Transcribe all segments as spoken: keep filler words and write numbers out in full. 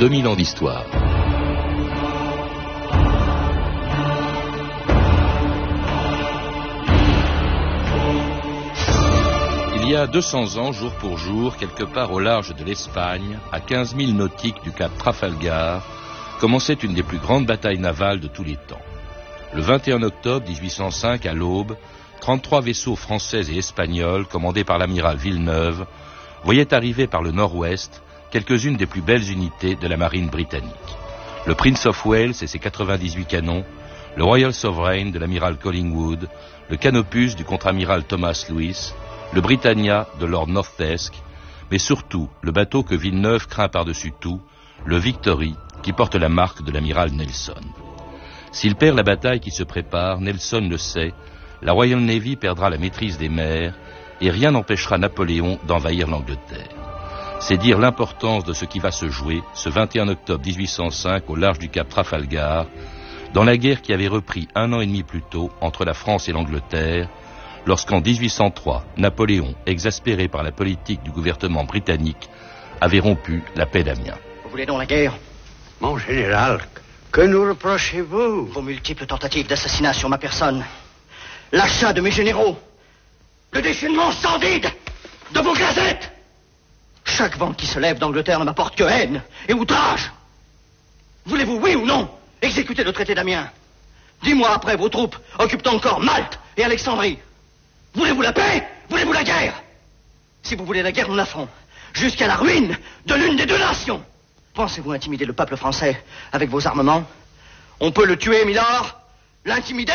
deux mille ans d'histoire. Il y a deux cents ans, jour pour jour, quelque part au large de l'Espagne, à quinze milles nautiques du cap Trafalgar, commençait une des plus grandes batailles navales de tous les temps. Le vingt et un octobre mille huit cent cinq, à l'aube, trente-trois vaisseaux français et espagnols, commandés par l'amiral Villeneuve, voyaient arriver par le nord-ouest quelques-unes des plus belles unités de la marine britannique. Le Prince of Wales et ses quatre-vingt-dix-huit canons, le Royal Sovereign de l'amiral Collingwood, le Canopus du contre-amiral Thomas Lewis, le Britannia de Lord Northesk, mais surtout le bateau que Villeneuve craint par-dessus tout, le Victory, qui porte la marque de l'amiral Nelson. S'il perd la bataille qui se prépare, Nelson le sait, la Royal Navy perdra la maîtrise des mers et rien n'empêchera Napoléon d'envahir l'Angleterre. C'est dire l'importance de ce qui va se jouer ce vingt et un octobre mille huit cent cinq au large du cap Trafalgar, dans la guerre qui avait repris un an et demi plus tôt entre la France et l'Angleterre, lorsqu'en mille huit cent trois, Napoléon, exaspéré par la politique du gouvernement britannique, avait rompu la paix d'Amiens. Vous voulez donc la guerre? Mon général, que nous reprochez-vous? Vos multiples tentatives d'assassinat sur ma personne, l'achat de mes généraux, le déchaînement sordide de vos gazettes. Chaque vent qui se lève d'Angleterre ne m'apporte que haine et outrage. Voulez-vous, oui ou non, exécuter le traité d'Amiens? Dix mois après, vos troupes occupent encore Malte et Alexandrie. Voulez-vous la paix? Voulez-vous la guerre? Si vous voulez la guerre, nous la ferons. Jusqu'à la ruine de l'une des deux nations. Pensez-vous intimider le peuple français avec vos armements? On peut le tuer, milord. L'intimider?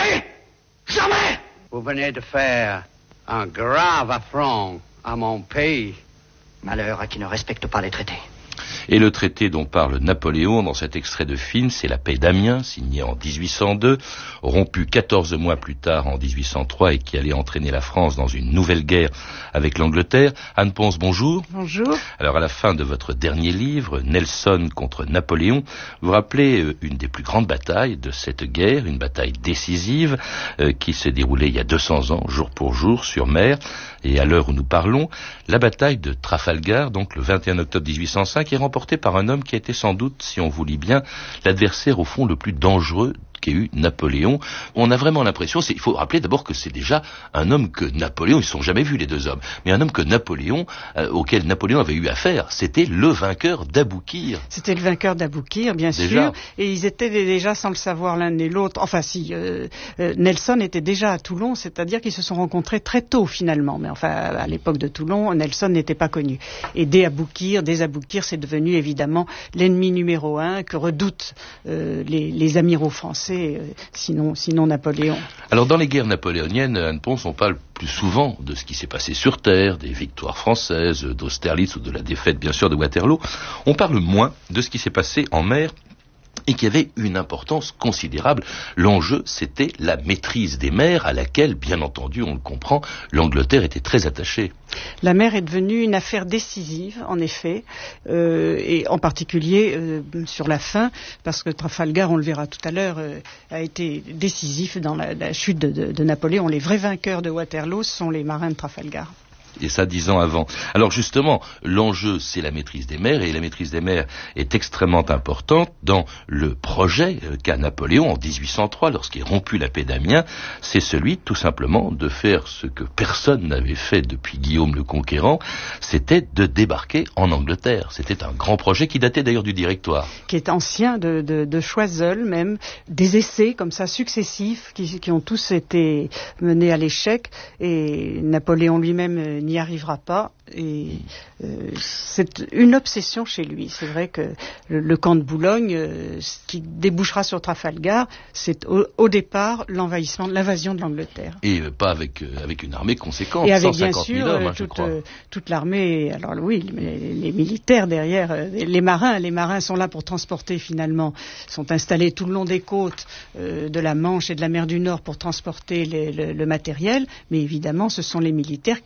Jamais! Vous venez de faire un grave affront à mon pays. Malheur à qui ne respecte pas les traités. Et le traité dont parle Napoléon dans cet extrait de film, c'est la paix d'Amiens, signée en mille huit cent deux, rompue quatorze mois plus tard en mille huit cent trois et qui allait entraîner la France dans une nouvelle guerre avec l'Angleterre. Anne Ponce, bonjour. Bonjour. Alors à la fin de votre dernier livre, Nelson contre Napoléon, vous rappelez une des plus grandes batailles de cette guerre, une bataille décisive euh, qui s'est déroulée il y a deux cents ans, jour pour jour, sur mer. Et à l'heure où nous parlons, la bataille de Trafalgar, donc le vingt et un octobre mille huit cent cinq, est remportée par un homme qui a été sans doute, si on vous lit bien, l'adversaire au fond le plus dangereux qu'ait eu Napoléon. On a vraiment l'impression, c'est, il faut rappeler d'abord que c'est déjà un homme que Napoléon, ils ne se sont jamais vus les deux hommes, mais un homme que Napoléon, euh, auquel Napoléon avait eu affaire, c'était le vainqueur d'Aboukir. C'était le vainqueur d'Aboukir, bien déjà. sûr, et ils étaient déjà sans le savoir l'un et l'autre, enfin si, euh, euh, Nelson était déjà à Toulon, c'est-à-dire qu'ils se sont rencontrés très tôt finalement, mais enfin à l'époque de Toulon, Nelson n'était pas connu. Et dès Aboukir, dès Aboukir, c'est devenu évidemment l'ennemi numéro un que redoutent euh, les, les amiraux français, euh, sinon, sinon Napoléon. Alors dans les guerres napoléoniennes, Anne Ponce, on parle plus souvent de ce qui s'est passé sur terre, des victoires françaises, d'Austerlitz ou de la défaite bien sûr de Waterloo. On parle moins de ce qui s'est passé en mer et qui avait une importance considérable. L'enjeu, c'était la maîtrise des mers à laquelle, bien entendu, on le comprend, l'Angleterre était très attachée. La mer est devenue une affaire décisive, en effet, euh, et en particulier euh, sur la fin, parce que Trafalgar, on le verra tout à l'heure, euh, a été décisif dans la, la chute de, de, de Napoléon. Les vrais vainqueurs de Waterloo sont les marins de Trafalgar. Et ça dix ans avant. Alors justement, l'enjeu, c'est la maîtrise des mers, et la maîtrise des mers est extrêmement importante dans le projet qu'a Napoléon en mille huit cent trois, lorsqu'il rompu la paix d'Amiens. C'est celui, tout simplement, de faire ce que personne n'avait fait depuis Guillaume le Conquérant, c'était de débarquer en Angleterre. C'était un grand projet qui datait d'ailleurs du Directoire. Qui est ancien de, de, de Choiseul, même, des essais comme ça successifs, qui, qui ont tous été menés à l'échec, et Napoléon lui-même n'y arrivera pas, et euh, c'est une obsession chez lui. C'est vrai que le, le camp de Boulogne, euh, ce qui débouchera sur Trafalgar, c'est au, au départ l'envahissement, l'invasion de l'Angleterre. Et euh, pas avec, euh, avec une armée conséquente, et avec cent cinquante mille bien sûr hommes, hein, toute, je crois. Euh, toute l'armée, alors oui, les, les militaires derrière, euh, les marins, les marins sont là pour transporter finalement, sont installés tout le long des côtes euh, de la Manche et de la mer du Nord pour transporter les, le, le matériel, mais évidemment ce sont les militaires qui envahissent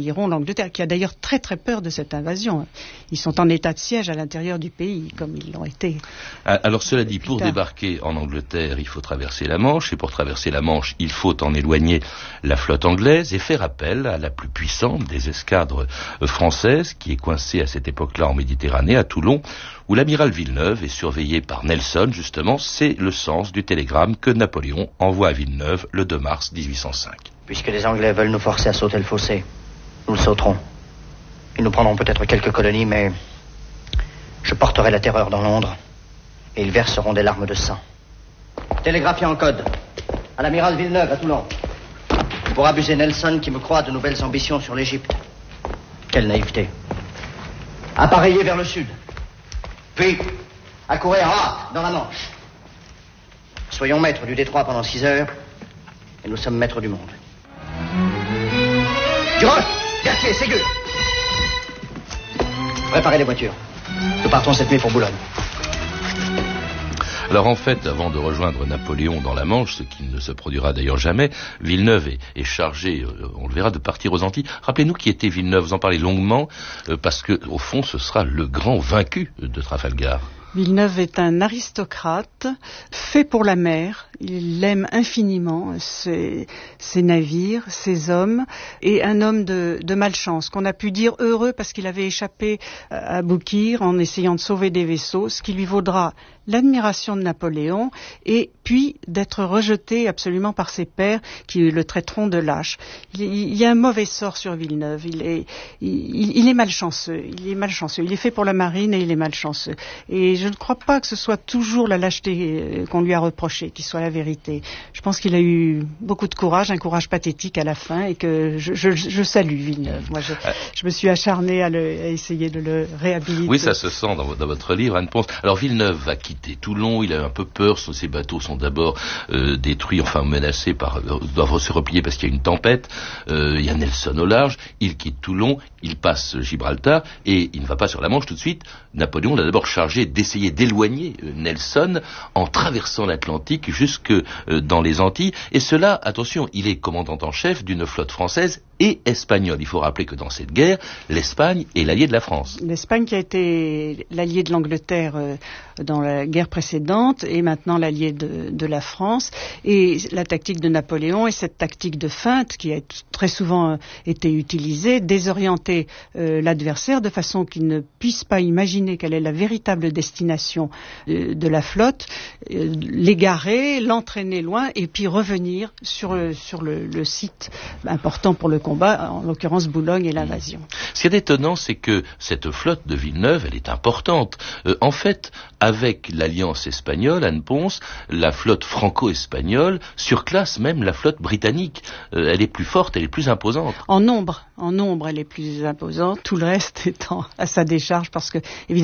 envahiront l'Angleterre, qui a d'ailleurs très très peur de cette invasion. Ils sont en état de siège à l'intérieur du pays, comme ils l'ont été. Alors cela dit, pour débarquer en Angleterre, il faut traverser la Manche, et pour traverser la Manche, il faut en éloigner la flotte anglaise et faire appel à la plus puissante des escadres françaises, qui est coincée à cette époque-là en Méditerranée, à Toulon, où l'amiral Villeneuve est surveillé par Nelson, justement. C'est le sens du télégramme que Napoléon envoie à Villeneuve le deux mars mille huit cent cinq. Puisque les Anglais veulent nous forcer à sauter le fossé, nous le sauterons. Ils nous prendront peut-être quelques colonies, mais je porterai la terreur dans Londres et ils verseront des larmes de sang. Télégraphié en code à l'amiral Villeneuve à Toulon pour abuser Nelson qui me croit de nouvelles ambitions sur l'Égypte. Quelle naïveté. Appareillé vers le sud, puis à courir en hâte dans la Manche. Soyons maîtres du détroit pendant six heures et nous sommes maîtres du monde. Duroc, Berthier, Ségur. Préparez les voitures. Nous partons cette nuit pour Boulogne. Alors en fait, avant de rejoindre Napoléon dans la Manche, ce qui ne se produira d'ailleurs jamais, Villeneuve est, est chargé, euh, on le verra, de partir aux Antilles. Rappelez-nous qui était Villeneuve, vous en parlez longuement, euh, parce que au fond, ce sera le grand vaincu de Trafalgar. Villeneuve est un aristocrate, fait pour la mer. Il aime infiniment ses, ses navires, ses hommes, et un homme de, de malchance, qu'on a pu dire heureux parce qu'il avait échappé à Boukir en essayant de sauver des vaisseaux, ce qui lui vaudra l'admiration de Napoléon, et puis d'être rejeté absolument par ses pairs qui le traiteront de lâche. Il, il y a un mauvais sort sur Villeneuve. Il est, il, il est malchanceux. Il est malchanceux. Il est fait pour la marine et il est malchanceux. Et je ne crois pas que ce soit toujours la lâcheté qu'on lui a reprochée, qui soit la vérité. Je pense qu'il a eu beaucoup de courage, un courage pathétique à la fin, et que je, je, je salue Villeneuve. Moi, je, je me suis acharnée à, le, à essayer de le réhabiliter. Oui, ça se sent dans, dans votre livre, Anne Ponce. Alors Villeneuve va quitter Toulon, il a un peu peur, ses bateaux sont d'abord euh, détruits, enfin menacés, par, euh, doivent se replier parce qu'il y a une tempête, euh, il y a Nelson au large, il quitte Toulon, il passe Gibraltar, et il ne va pas sur la Manche tout de suite. Napoléon l'a d'abord chargé d'essayer d'éloigner euh, Nelson en traversant l'Atlantique jusque euh, dans les Antilles, et cela, attention, il est commandant en chef d'une flotte française et espagnole. Il faut rappeler que dans cette guerre, l'Espagne est l'allié de la France. L'Espagne qui a été l'allié de l'Angleterre euh, dans la guerre précédente et maintenant l'allié de, de la France. Et la tactique de Napoléon est cette tactique de feinte qui a très souvent euh, été utilisée, désorienter euh, l'adversaire de façon qu'il ne puisse pas imaginer quelle est la véritable destination euh, de la flotte, euh, l'égarer, l'entraîner loin et puis revenir sur, euh, sur le, le site important pour le combat, en l'occurrence Boulogne et l'invasion. Ce qui est étonnant, c'est que cette flotte de Villeneuve, elle est importante. Euh, en fait, avec l'alliance espagnole, Anne Ponce, la flotte franco-espagnole surclasse même la flotte britannique. Euh, elle est plus forte, elle est plus imposante. En nombre, en nombre, elle est plus imposante. Tout le reste étant à sa décharge parce que, évidemment,